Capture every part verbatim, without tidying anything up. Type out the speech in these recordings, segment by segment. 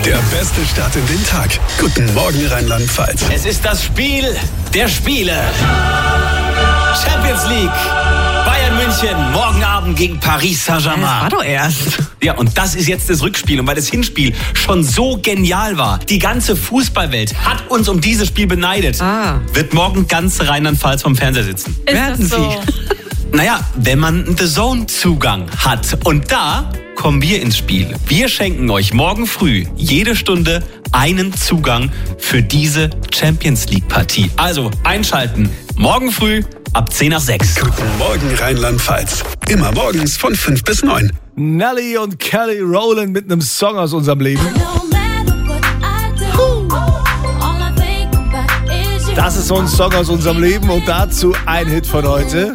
Der beste Start in den Tag. Guten Morgen, Rheinland-Pfalz. Es ist das Spiel der Spiele. Champions League. Bayern München, morgen Abend gegen Paris Saint-Germain. Das war doch erst. Ja, und das ist jetzt das Rückspiel. Und weil das Hinspiel schon so genial war, die ganze Fußballwelt hat uns um dieses Spiel beneidet, Ah. wird morgen ganz Rheinland-Pfalz vom Fernseher sitzen. Ist Werden das so? Sie? Naja, wenn man einen The Zone-Zugang hat. Und da kommen wir ins Spiel. Wir schenken euch morgen früh jede Stunde einen Zugang für diese Champions League-Partie. Also einschalten. Morgen früh ab zehn nach sechs. Guten Morgen, Rheinland-Pfalz. Immer morgens von fünf bis neun. Nelly und Kelly Rowland mit einem Song aus unserem Leben. Das ist so ein Song aus unserem Leben und dazu ein Hit von heute.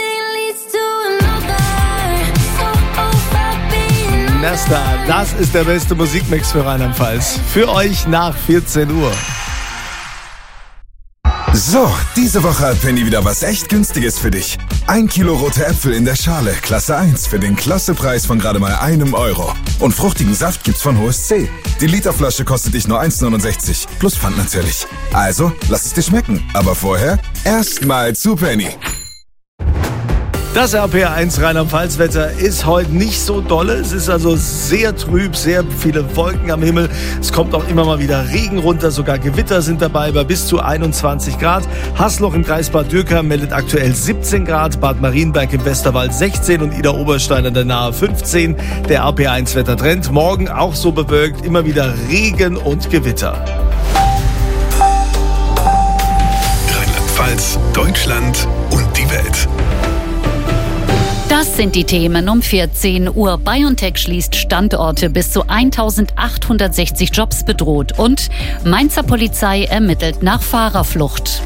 Nesta, das ist der beste Musikmix für Rheinland-Pfalz. Für euch nach vierzehn Uhr. So, diese Woche hat Penny wieder was echt Günstiges für dich. Ein Kilo rote Äpfel in der Schale, Klasse eins, für den Klassepreis von gerade mal einem Euro. Und fruchtigen Saft gibt's von H S C. Die Literflasche kostet dich nur eins neunundsechzig, plus Pfand natürlich. Also, lass es dir schmecken. Aber vorher erstmal zu Penny. Das R P R eins Rheinland-Pfalz-Wetter ist heute nicht so dolle. Es ist also sehr trüb, sehr viele Wolken am Himmel. Es kommt auch immer mal wieder Regen runter, sogar Gewitter sind dabei bei bis zu einundzwanzig Grad. Haßloch im Kreis Bad Dürkheim meldet aktuell siebzehn Grad, Bad Marienberg im Westerwald sechzehn und Idar-Oberstein an der Nahe fünfzehn. Der R P R eins Wettertrend. Morgen auch so bewölkt, immer wieder Regen und Gewitter. Rheinland-Pfalz, Deutschland und die Welt. Das sind die Themen um vierzehn Uhr. BioNTech schließt Standorte, bis zu eintausendachthundertsechzig Jobs bedroht. Und Mainzer Polizei ermittelt nach Fahrerflucht.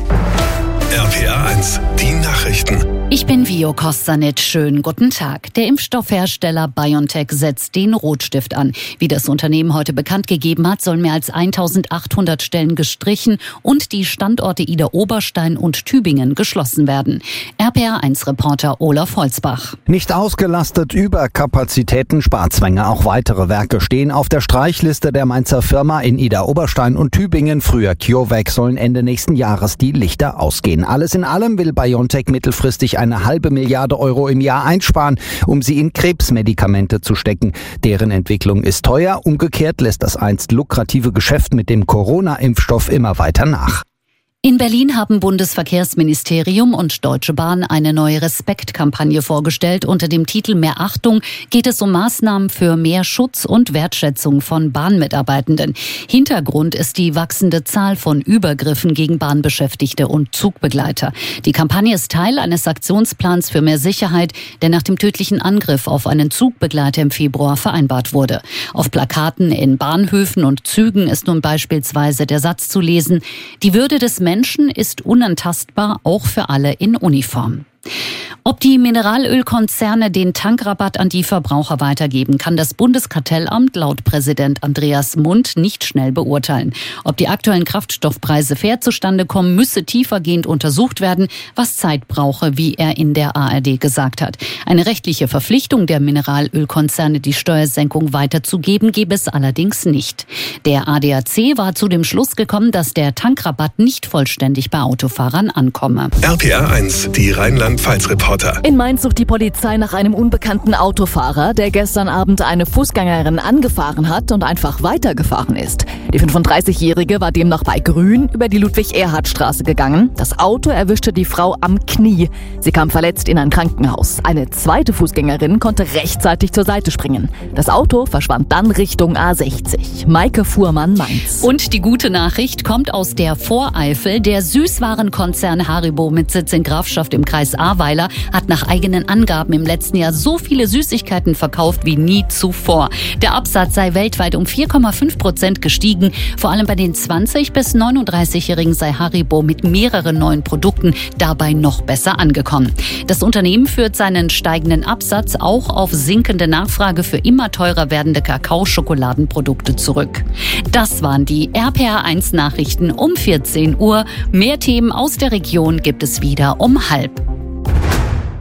R P R eins, die Nachrichten. Ich bin Vio Kostanic. Schönen guten Tag. Der Impfstoffhersteller BioNTech setzt den Rotstift an. Wie das Unternehmen heute bekannt gegeben hat, sollen mehr als eintausendachthundert Stellen gestrichen und die Standorte Idar-Oberstein und Tübingen geschlossen werden. R P R eins Reporter Olaf Holzbach. Nicht ausgelastet, Überkapazitäten, Sparzwänge. Auch weitere Werke stehen auf der Streichliste der Mainzer Firma. In Idar-Oberstein und Tübingen, früher CureVac, sollen Ende nächsten Jahres die Lichter ausgehen. Alles in allem will BioNTech mittelfristig eine halbe Milliarde Euro im Jahr einsparen, um sie in Krebsmedikamente zu stecken. Deren Entwicklung ist teuer. Umgekehrt lässt das einst lukrative Geschäft mit dem Corona-Impfstoff immer weiter nach. In Berlin haben Bundesverkehrsministerium und Deutsche Bahn eine neue Respektkampagne vorgestellt. Unter dem Titel Mehr Achtung geht es um Maßnahmen für mehr Schutz und Wertschätzung von Bahnmitarbeitenden. Hintergrund ist die wachsende Zahl von Übergriffen gegen Bahnbeschäftigte und Zugbegleiter. Die Kampagne ist Teil eines Aktionsplans für mehr Sicherheit, der nach dem tödlichen Angriff auf einen Zugbegleiter im Februar vereinbart wurde. Auf Plakaten in Bahnhöfen und Zügen ist nun beispielsweise der Satz zu lesen: Die Würde des Menschen Menschen ist unantastbar, auch für alle in Uniform. Ob die Mineralölkonzerne den Tankrabatt an die Verbraucher weitergeben, kann das Bundeskartellamt laut Präsident Andreas Mund nicht schnell beurteilen. Ob die aktuellen Kraftstoffpreise fair zustande kommen, müsse tiefergehend untersucht werden, was Zeit brauche, wie er in der A R D gesagt hat. Eine rechtliche Verpflichtung der Mineralölkonzerne, die Steuersenkung weiterzugeben, gebe es allerdings nicht. Der A D A C war zu dem Schluss gekommen, dass der Tankrabatt nicht vollständig bei Autofahrern ankomme. R P R eins, die Rheinland-Pfalz-Reporter. In Mainz sucht die Polizei nach einem unbekannten Autofahrer, der gestern Abend eine Fußgängerin angefahren hat und einfach weitergefahren ist. Die fünfunddreißigjährige war demnach bei Grün über die Ludwig-Erhard-Straße gegangen. Das Auto erwischte die Frau am Knie. Sie kam verletzt in ein Krankenhaus. Eine zweite Fußgängerin konnte rechtzeitig zur Seite springen. Das Auto verschwand dann Richtung A sechzig. Maike Fuhrmann, Mainz. Und die gute Nachricht kommt aus der Voreifel. Der Süßwarenkonzern Haribo mit Sitz in Grafschaft im Kreis Ahrweiler hat nach eigenen Angaben im letzten Jahr so viele Süßigkeiten verkauft wie nie zuvor. Der Absatz sei weltweit um vier Komma fünf Prozent gestiegen. Vor allem bei den zwanzig- bis neununddreißigjährigen sei Haribo mit mehreren neuen Produkten dabei noch besser angekommen. Das Unternehmen führt seinen steigenden Absatz auch auf sinkende Nachfrage für immer teurer werdende Kakao-Schokoladenprodukte zurück. Das waren die R P R eins Nachrichten um vierzehn Uhr. Mehr Themen aus der Region gibt es wieder um halb.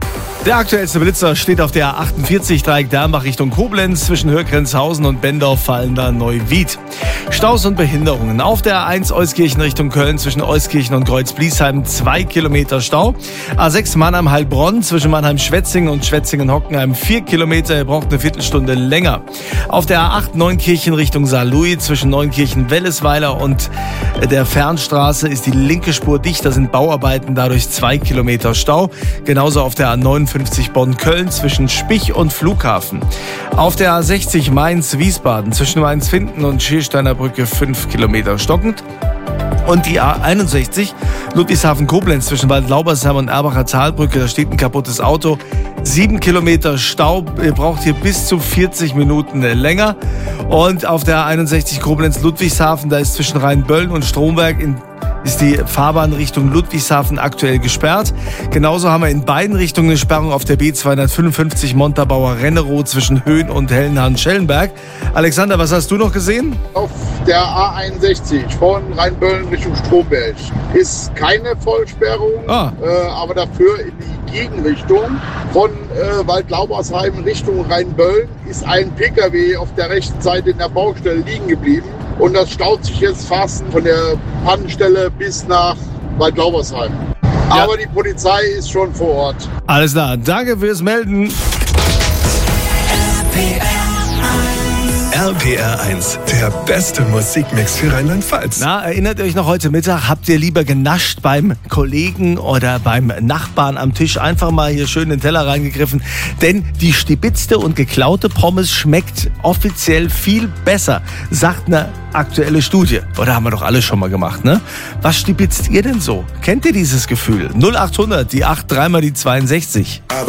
Der aktuellste Blitzer steht auf der A achtundvierzig, Dreieck Dernbach Richtung Koblenz. Zwischen Hörgrenzhausen und Bendorf fallen da Neuwied. Staus und Behinderungen. Auf der A eins Euskirchen Richtung Köln zwischen Euskirchen und Kreuz-Bliesheim zwei Kilometer Stau. A sechs Mannheim-Heilbronn zwischen Mannheim-Schwetzingen und Schwetzingen-Hockenheim vier Kilometer. Ihr braucht eine Viertelstunde länger. Auf der A acht Neunkirchen Richtung Saarlouis zwischen Neunkirchen-Wellesweiler und der Fernstraße ist die linke Spur dicht. Da sind Bauarbeiten, dadurch zwei Kilometer Stau. Genauso auf der A neunundfünfzig Bonn-Köln zwischen Spich und Flughafen. Auf der A sechzig Mainz-Wiesbaden zwischen Mainz-Finden und Schiersteiner Brücke fünf Kilometer stockend. Und die A einundsechzig Ludwigshafen-Koblenz zwischen Waldlaubersheim und Erbacher Talbrücke, da steht ein kaputtes Auto. Sieben Kilometer Stau, ihr braucht hier bis zu vierzig Minuten länger. Und auf der A einundsechzig Koblenz-Ludwigshafen, da ist zwischen Rheinböllen und Stromberg in ist die Fahrbahn Richtung Ludwigshafen aktuell gesperrt. Genauso haben wir in beiden Richtungen eine Sperrung auf der B zweihundertfünfundfünfzig Montabaur-Rennerow zwischen Höhen und Hellenhahn-Schellenberg. Alexander, was hast du noch gesehen? Auf der A einundsechzig von Rheinböllen Richtung Stromberg ist keine Vollsperrung, ah. äh, aber dafür in die Gegenrichtung von äh, Waldlaubersheim Richtung Rheinböllen ist ein Pkw auf der rechten Seite in der Baustelle liegen geblieben. Und das staut sich jetzt fast von der Pannenstelle bis nach Waldlaubersheim. Ja. Aber die Polizei ist schon vor Ort. Alles klar, danke fürs Melden. R P R eins, der beste Musikmix für Rheinland-Pfalz. Na, erinnert euch noch heute Mittag, habt ihr lieber genascht beim Kollegen oder beim Nachbarn am Tisch? Einfach mal hier schön den Teller reingegriffen. Denn die stibitzte und geklaute Pommes schmeckt offiziell viel besser, sagt eine aktuelle Studie. Oder haben wir doch alle schon mal gemacht, ne? Was stibitzt ihr denn so? Kennt ihr dieses Gefühl? null acht hundert, die acht, dreimal die zweiundsechzig.